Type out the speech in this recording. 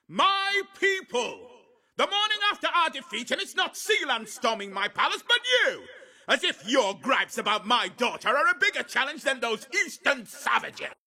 My people! The morning after our defeat, and it's not Sealand storming my palace, but you! As if your gripes about my daughter are a bigger challenge than those Eastern savages!